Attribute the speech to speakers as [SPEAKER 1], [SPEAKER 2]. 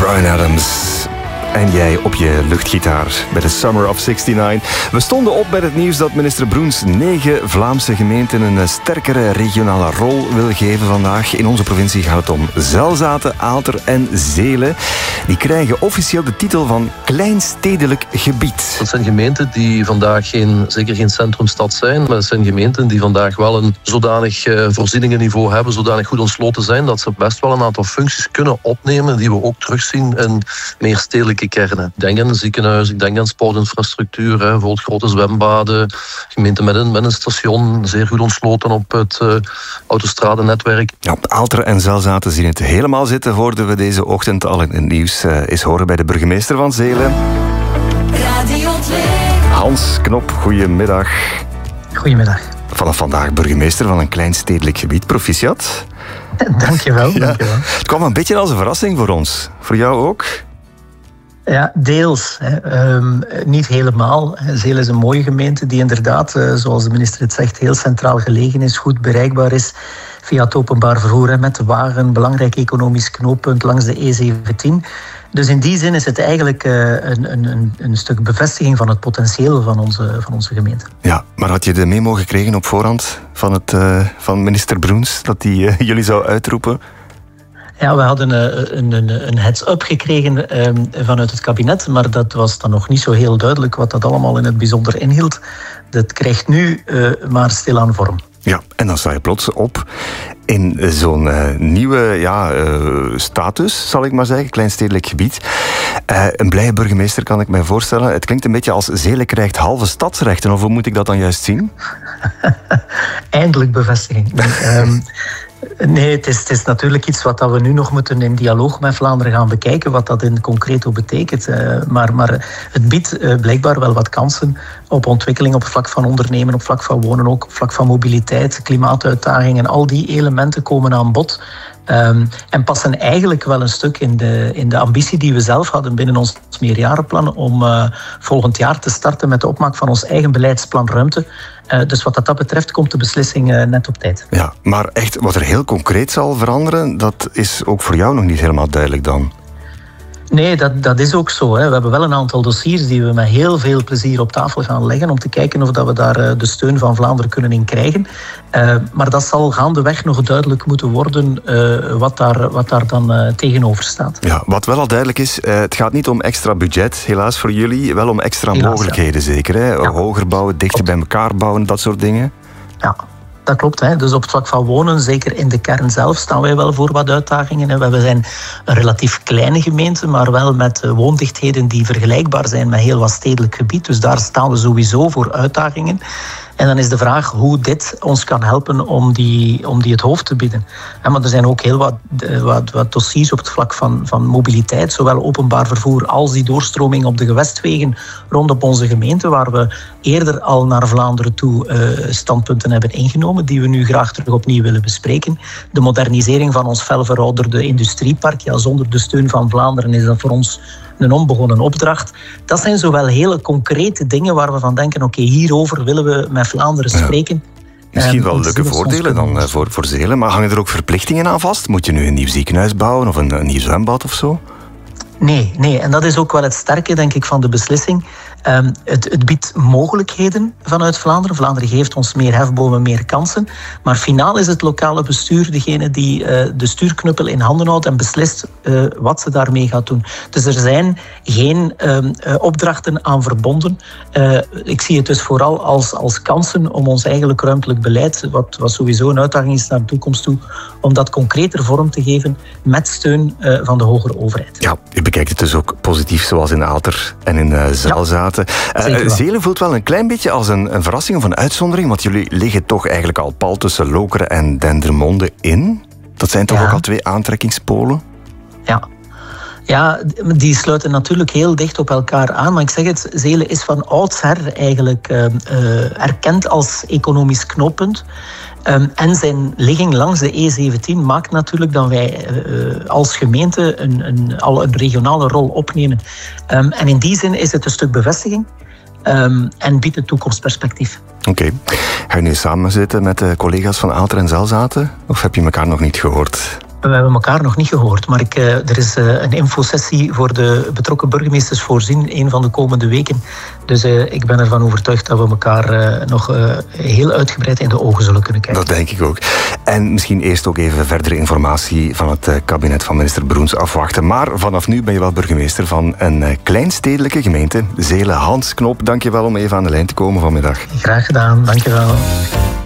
[SPEAKER 1] Bryan Adams. En jij op je luchtgitaar bij de Summer of 69. We stonden op bij het nieuws dat minister Broens 9 Vlaamse gemeenten een sterkere regionale rol wil geven vandaag. In onze provincie gaat het om Zelzaten, Aalter en Zelen. Die krijgen officieel de titel van kleinstedelijk gebied.
[SPEAKER 2] Dat zijn gemeenten die vandaag zeker geen centrumstad zijn, maar het zijn gemeenten die vandaag wel een zodanig voorzieningenniveau hebben, zodanig goed ontsloten zijn, dat ze best wel een aantal functies kunnen opnemen die we ook terugzien in meer stedelijke kernen. Ik denk aan een ziekenhuis, ik denk aan sportinfrastructuur, bijvoorbeeld grote zwembaden, gemeenten met een station, zeer goed ontsloten op het autostradennetwerk.
[SPEAKER 1] Ja, Aalter en Zelzaten zien het helemaal zitten, hoorden we deze ochtend al in het nieuws. Is horen bij de burgemeester van Zelen.
[SPEAKER 3] Radio 2.
[SPEAKER 1] Hans Knop, goedemiddag.
[SPEAKER 4] Goedemiddag.
[SPEAKER 1] Vanaf vandaag burgemeester van een kleinstedelijk gebied. Proficiat.
[SPEAKER 4] Dankjewel.
[SPEAKER 1] Ja.
[SPEAKER 4] Dankjewel.
[SPEAKER 1] Het kwam een beetje als een verrassing voor ons. Voor jou ook?
[SPEAKER 4] Ja, deels. Niet helemaal. Zelen is een mooie gemeente die inderdaad, zoals de minister het zegt, heel centraal gelegen is, goed bereikbaar is via het openbaar vervoer met de wagen, een belangrijk economisch knooppunt langs de E17. Dus in die zin is het eigenlijk een stuk bevestiging van het potentieel van onze gemeente.
[SPEAKER 1] Ja, maar had je de memo gekregen op voorhand van minister Broens dat hij jullie zou uitroepen?
[SPEAKER 4] Ja, we hadden een heads-up gekregen vanuit het kabinet, maar dat was dan nog niet zo heel duidelijk wat dat allemaal in het bijzonder inhield. Dat krijgt nu maar stilaan vorm.
[SPEAKER 1] Ja, en dan sta je plots op in zo'n nieuwe status, zal ik maar zeggen, kleinstedelijk gebied. Een blije burgemeester kan ik mij voorstellen. Het klinkt een beetje als Zelen krijgt halve stadsrechten, of hoe moet ik dat dan juist zien?
[SPEAKER 4] Eindelijk bevestiging. Nee, het is natuurlijk iets wat we nu nog moeten in dialoog met Vlaanderen gaan bekijken, wat dat in concreto betekent. Maar het biedt blijkbaar wel wat kansen op ontwikkeling op vlak van ondernemen, op vlak van wonen, ook op vlak van mobiliteit, klimaatuitdagingen. Al die elementen komen aan bod. En passen eigenlijk wel een stuk in de ambitie die we zelf hadden binnen ons meerjarenplan om volgend jaar te starten met de opmaak van ons eigen beleidsplan ruimte. Dus wat dat betreft komt de beslissing net op tijd.
[SPEAKER 1] Ja, maar echt wat er heel concreet zal veranderen, dat is ook voor jou nog niet helemaal duidelijk dan.
[SPEAKER 4] Nee, dat is ook zo. Hè. We hebben wel een aantal dossiers die we met heel veel plezier op tafel gaan leggen om te kijken of dat we daar de steun van Vlaanderen kunnen in krijgen. Maar dat zal gaandeweg nog duidelijk moeten worden wat daar dan tegenover staat.
[SPEAKER 1] Ja, wat wel al duidelijk is, het gaat niet om extra budget, helaas voor jullie, wel om extra mogelijkheden zeker. Hè? Ja. Hoger bouwen, dichter bij elkaar bouwen, dat soort dingen.
[SPEAKER 4] Ja. Dat klopt. Hè. Dus op het vlak van wonen, zeker in de kern zelf, staan wij wel voor wat uitdagingen. We zijn een relatief kleine gemeente, maar wel met woondichtheden die vergelijkbaar zijn met heel wat stedelijk gebied. Dus daar staan we sowieso voor uitdagingen. En dan is de vraag hoe dit ons kan helpen om die het hoofd te bieden. Maar er zijn ook heel wat dossiers op het vlak van mobiliteit, zowel openbaar vervoer als die doorstroming op de gewestwegen rondom onze gemeente, waar we eerder al naar Vlaanderen toe standpunten hebben ingenomen, die we nu graag terug opnieuw willen bespreken. De modernisering van ons fel verouderde industriepark, zonder de steun van Vlaanderen is dat voor ons een onbegonnen opdracht. Dat zijn zowel hele concrete dingen waar we van denken, oké, hierover willen we met Vlaanderen spreken.
[SPEAKER 1] Misschien wel leuke voordelen dan voor Zelen, maar hangen er ook verplichtingen aan vast? Moet je nu een nieuw ziekenhuis bouwen of een nieuw zwembad of zo?
[SPEAKER 4] Nee. En dat is ook wel het sterke, denk ik, van de beslissing. Het biedt mogelijkheden vanuit Vlaanderen. Vlaanderen geeft ons meer hefbomen, meer kansen. Maar finaal is het lokale bestuur degene die de stuurknuppel in handen houdt en beslist wat ze daarmee gaat doen. Dus er zijn geen opdrachten aan verbonden. Ik zie het dus vooral als kansen om ons eigenlijk ruimtelijk beleid, wat sowieso een uitdaging is naar de toekomst toe, om dat concreter vorm te geven met steun van de hogere overheid.
[SPEAKER 1] Ja, u bekijkt het dus ook positief, zoals in Aalter en in Zelzaten. Zelen voelt wel een klein beetje als een verrassing of een uitzondering, want jullie liggen toch eigenlijk al pal tussen Lokeren en Dendermonde in. Dat zijn toch ook al 2 aantrekkingspolen?
[SPEAKER 4] Ja, die sluiten natuurlijk heel dicht op elkaar aan. Maar ik zeg het, Zelen is van oudsher eigenlijk erkend als economisch knooppunt. En zijn ligging langs de E17 maakt natuurlijk dat wij als gemeente al een regionale rol opnemen. En in die zin is het een stuk bevestiging en biedt een toekomstperspectief.
[SPEAKER 1] Oké. Ga je nu samen zitten met de collega's van Aalter en Zelzaten? Of heb je elkaar nog niet gehoord?
[SPEAKER 4] We hebben elkaar nog niet gehoord, maar er is een infosessie voor de betrokken burgemeesters voorzien een van de komende weken. Dus ik ben ervan overtuigd dat we elkaar nog heel uitgebreid in de ogen zullen kunnen kijken.
[SPEAKER 1] Dat denk ik ook. En misschien eerst ook even verdere informatie van het kabinet van minister Broens afwachten. Maar vanaf nu ben je wel burgemeester van een kleinstedelijke gemeente, Zelen. Hans Knop, dank je wel om even aan de lijn te komen vanmiddag.
[SPEAKER 4] Graag gedaan, dank je wel.